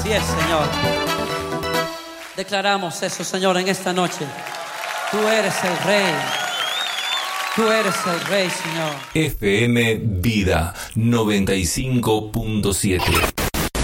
pies, Señor. Declaramos eso, Señor, en esta noche. Tú eres el Rey. Tú eres el Rey, Señor. FM Vida 95.7.